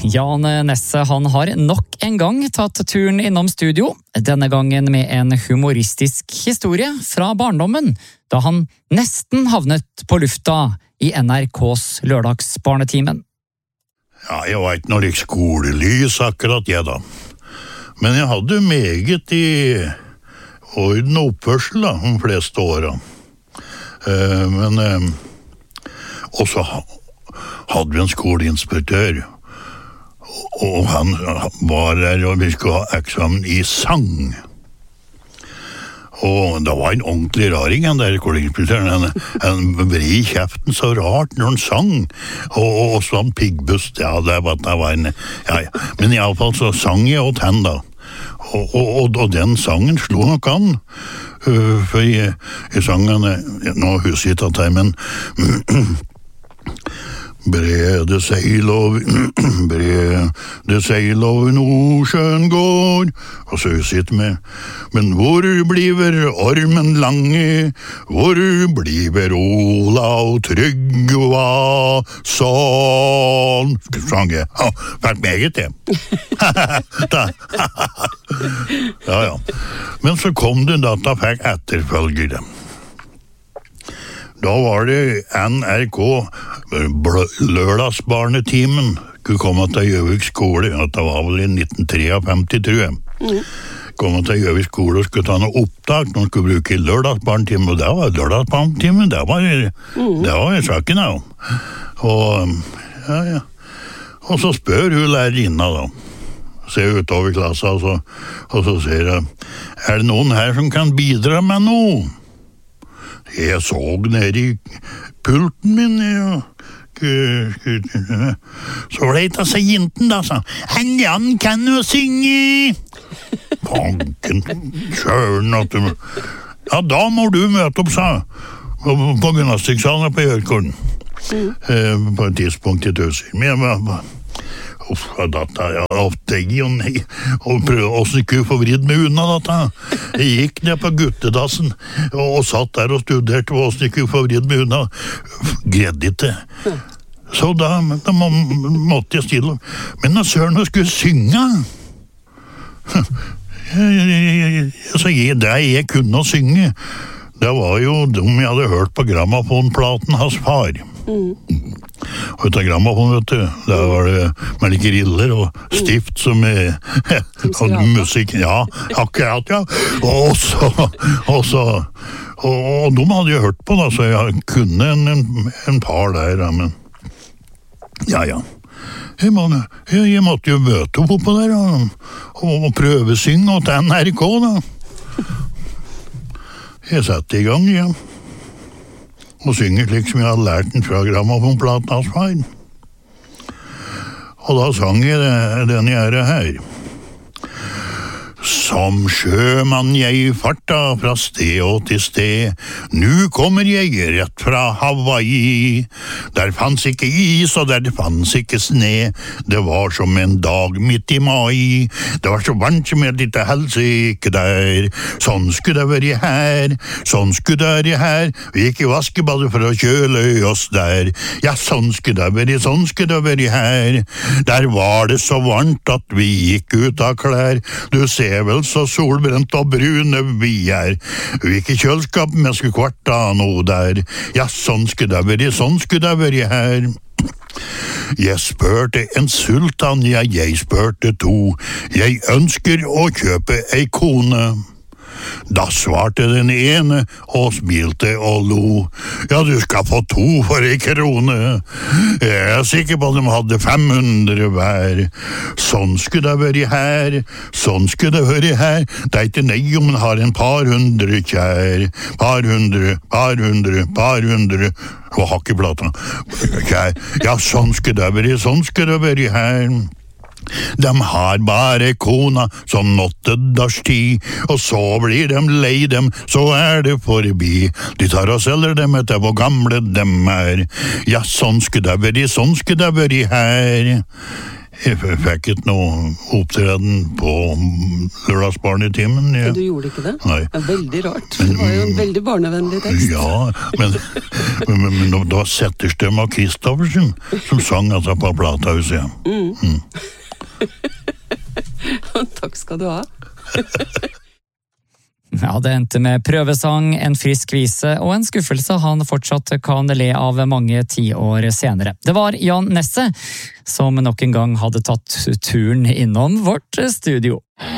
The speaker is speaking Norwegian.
Jan Nesse han har nok en gang tatt turen innom studio, denne gangen med en humoristisk historie fra barndommen, da han nesten havnet på lufta i NRKs lørdagsbarnetimen. Ja, jeg var ikke noe like skolelys akkurat jeg da. Men jeg hadde meget i orden og oppførsel da, de fleste åra. Og så hadde vi en skoleinspektør, og han var der, og vi skulle ha eksamen i sang. Og det var en ordentlig raring, han der skoleinspektøren. Han vred i kjeften så rart når han sang, og sånn piggbust, ja, det var en... Ja. Men i alle fall så sang jeg åt han da. Og den sangen slo nok an, for jeg sang han, nå husker jeg ikke at jeg, men brede seil over Nordsjøen går, og så husker jeg med, men hvor bliver ormen lange, hvor bliver Olav Tryggva, sånn, sang jeg, vært meget det. Ja. Men så kom det da at fikk etterfølgere. Da var det NRK, lørdagsbarnetimen, skulle komme til Gjøvik skole, det var vel i 1953, tror jeg. Komme til Gjøvik skole og skulle ta noe opptak, når skulle bruke lørdagsbarnetimen, og det var lørdagsbarnetimen, det var saken da. Og så spør hun lærerinna da, ser utover klassen, og så sier hun, det noen her som kan bidra med noe? Jeg så ned i pulten min, så ble det seg jinten da, sa han, Jan kan jo synge. Panken, sjøren, ja, da må du møte opp, sa på gymnastikksalen på Gjørkorden, på et tidspunkt i Tøser. Men jeg var data, og prøvde hvordan jeg kunne få vridd meg unna data. Jeg gikk ned på guttedassen og satt der og studerte hvordan jeg kunne få vridd meg unna. Greide ikke. Så da måtte jeg stille. Men når søren jeg skulle synge, så det jeg kunne synge, det var jo dem jeg hadde hørt på grammofonplaten hans far. Og ut av grammofon, vet du, der var det med like riller og stift som og musikk, ja, akkurat, ja. Og de hadde jo hørt på da, så jeg kunne en par der, ja, men ja. Jeg måtte jo møte opp på der og prøvesynge til NRK da. Jeg satte i gang, ja. Og synger slik som jeg hadde lært den fra grammofonplaten hans far. Og da sang jeg den jeg her. Som sjømann jeg farta fra sted og til sted, nu kommer jeg rett fra Hawaii. Der fanns ikke is og der fanns ikke sne, det var som en dag midt i mai. Det var så varmt som jeg litt helsike der, sånn skulle det være her, sånn skulle det være her. Vi gikk i vaskebadet for å kjøle oss der, ja sånn skulle det være her. Der var det så varmt at vi gikk ut av klær, du ser vel så solbrent og brune vi er. Vi gikk i kjølskap, men skulle kvarta noe der. Ja, sånn skulle det være her. Jeg spurte en sultan, ja, jeg spurte to. Jeg ønsker å kjøpe ei kone. Da svarte den ene og smilte og lo. Ja, du skal få 2 for 1 krone. Jeg sikker på at de hadde 500 hver. Sånn skulle det være her, sånn skulle det være her. Det ikke nei om man har en par hundre kjær. Par hundre. Og hakkeplata. Kjær. Ja, sånn skulle det være her. De har bare kona som 8 dagers tid, og så blir de lei dem, så det forbi. De tar og selger dem etter hvor gamle dem er. Ja, sånn skulle det være her. Jeg fikk ikke noe opptreden på lørdagsbarnetimen. Du gjorde ikke det? Nei. Det er veldig rart, for det var jo en veldig barnevennlig tekst. Ja, men det var Setterstøm og Kristoffersen som sang altså på Platahuset. Takk skal du ha. Ja, det endte med prøvesang, en frisk vise og en skuffelse han fortsatt kan le av mange tiår senere. Det var Jan Nesse som nok en gang hadde tatt turen innom vårt studio.